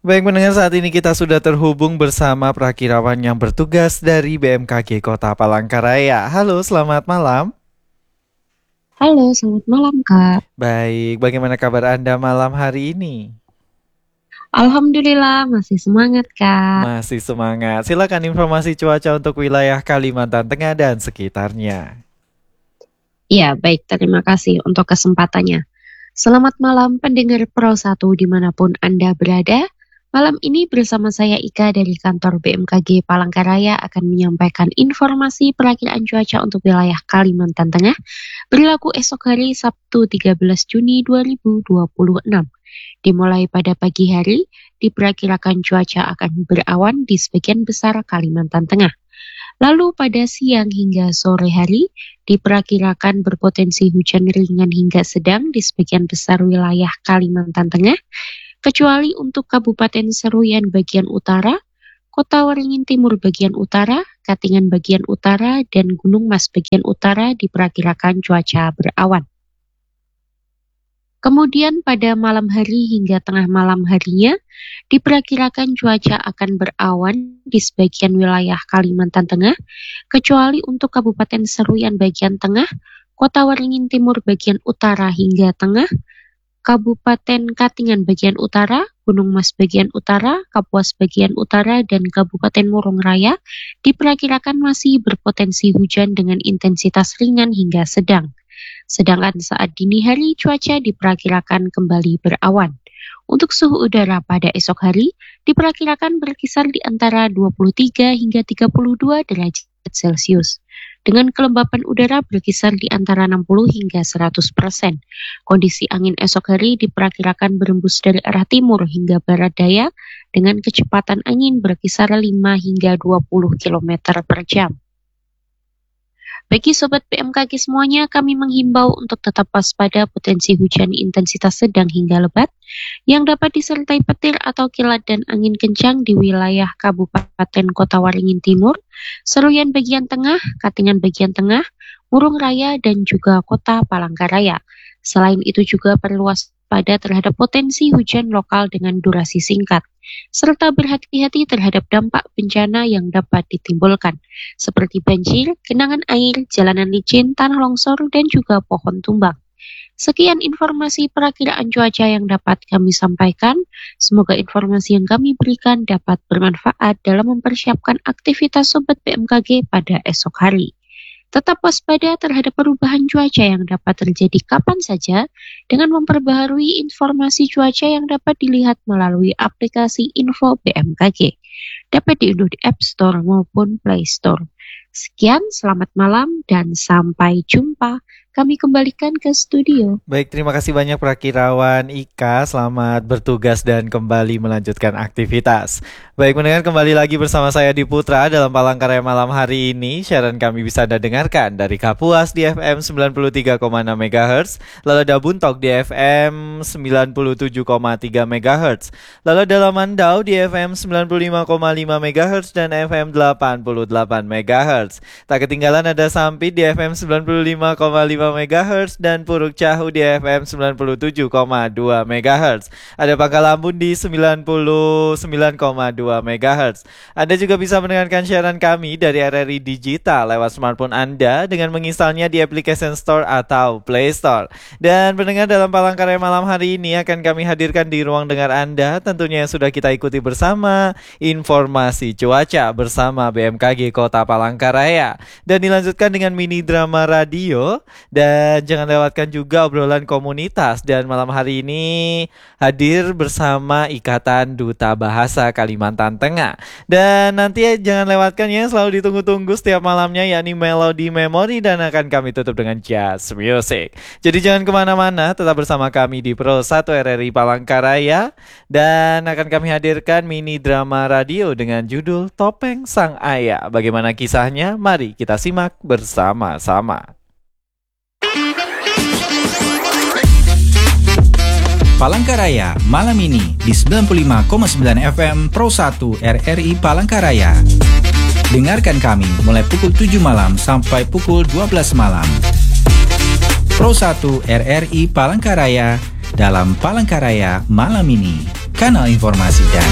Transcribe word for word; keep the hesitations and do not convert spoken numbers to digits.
Baik mendengar, saat ini kita sudah terhubung bersama prakirawan yang bertugas dari B M K G Kota Palangkaraya. Halo, selamat malam. Halo, selamat malam Kak. Baik, bagaimana kabar Anda malam hari ini? Alhamdulillah masih semangat Kak. Masih semangat. Silakan informasi cuaca untuk wilayah Kalimantan Tengah dan sekitarnya. Iya, baik, terima kasih untuk kesempatannya. Selamat malam pendengar Pro satu dimanapun Anda berada. Malam ini bersama saya Ika dari kantor B M K G Palangkaraya akan menyampaikan informasi perakiraan cuaca untuk wilayah Kalimantan Tengah berlaku esok hari Sabtu tiga belas Juni dua ribu dua puluh enam. Dimulai pada pagi hari, diperkirakan cuaca akan berawan di sebagian besar Kalimantan Tengah. Lalu pada siang hingga sore hari, diperkirakan berpotensi hujan ringan hingga sedang di sebagian besar wilayah Kalimantan Tengah, kecuali untuk Kabupaten Seruyan bagian utara, Kota Waringin Timur bagian utara, Katingan bagian utara, dan Gunung Mas bagian utara diperkirakan cuaca berawan. Kemudian pada malam hari hingga tengah malam harinya, diperkirakan cuaca akan berawan di sebagian wilayah Kalimantan Tengah, kecuali untuk Kabupaten Seruyan bagian tengah, Kota Waringin Timur bagian utara hingga tengah, Kabupaten Katingan bagian utara, Gunung Mas bagian utara, Kapuas bagian utara, dan Kabupaten Murung Raya diperkirakan masih berpotensi hujan dengan intensitas ringan hingga sedang. Sedangkan saat dini hari cuaca diperkirakan kembali berawan. Untuk suhu udara pada esok hari diperkirakan berkisar di antara dua puluh tiga hingga tiga puluh dua derajat Celcius. Dengan kelembapan udara berkisar di antara enam puluh hingga seratus persen. Kondisi angin esok hari diperkirakan berembus dari arah timur hingga barat daya dengan kecepatan angin berkisar lima hingga dua puluh kilometer per jam. Bagi Sobat B M K G semuanya, kami menghimbau untuk tetap waspada potensi hujan intensitas sedang hingga lebat yang dapat disertai petir atau kilat dan angin kencang di wilayah Kabupaten Kota Waringin Timur, Seruyan bagian tengah, Katingan bagian tengah, Murung Raya, dan juga Kota Palangkaraya. Selain itu juga perlu waspada terhadap potensi hujan lokal dengan durasi singkat, serta berhati-hati terhadap dampak bencana yang dapat ditimbulkan, seperti banjir, genangan air, jalanan licin, tanah longsor, dan juga pohon tumbang. Sekian informasi perakiraan cuaca yang dapat kami sampaikan. Semoga informasi yang kami berikan dapat bermanfaat dalam mempersiapkan aktivitas Sobat B M K G pada esok hari. Tetap waspada terhadap perubahan cuaca yang dapat terjadi kapan saja dengan memperbaharui informasi cuaca yang dapat dilihat melalui aplikasi Info B M K G. Dapat diunduh di App Store maupun Play Store. Sekian, selamat malam dan sampai jumpa. Kami kembalikan ke studio. Baik, terima kasih banyak Prakirawan Ika. Selamat bertugas dan kembali melanjutkan aktivitas. Baik, mendengar kembali lagi bersama saya di Putra dalam Palangkaraya malam hari ini. Siaran kami bisa Anda dengarkan dari Kapuas di F M sembilan puluh tiga koma enam megahertz, lalu ada Buntok di F M sembilan puluh tujuh koma tiga megahertz, lalu ada Lamandau di F M sembilan puluh lima koma lima megahertz dan F M delapan puluh delapan megahertz. Tak ketinggalan ada Sampit di F M sembilan puluh lima koma lima megahertz dan Puruk Cahu di F M sembilan puluh tujuh koma dua megahertz. Ada Pangkalambun di sembilan puluh sembilan koma dua megahertz. Anda juga bisa mendengarkan siaran kami dari R R I Digital lewat smartphone Anda dengan menginstalnya di application Store atau Play Store. Dan pendengar, dalam Palangkaraya malam hari ini akan kami hadirkan di ruang dengar Anda tentunya yang sudah kita ikuti bersama informasi cuaca bersama B M K G Kota Palangkaraya, dan dilanjutkan dengan mini drama radio. Dan jangan lewatkan juga obrolan komunitas. Dan malam hari ini hadir bersama Ikatan Duta Bahasa Kalimantan Tengah. Dan nanti jangan lewatkan ya, selalu ditunggu-tunggu setiap malamnya, yakni Melodi Memori, dan akan kami tutup dengan Jazz Music. Jadi jangan kemana-mana, tetap bersama kami di Pro satu R R I Palangkaraya. Dan akan kami hadirkan mini drama radio dengan judul Topeng Sang Ayah. Bagaimana kisahnya? Mari kita simak bersama-sama. Palangkaraya malam ini di sembilan puluh lima koma sembilan F M Pro satu R R I Palangkaraya. Dengarkan kami mulai pukul tujuh malam sampai pukul dua belas malam. Pro satu R R I Palangkaraya dalam Palangkaraya malam ini. Kanal informasi dan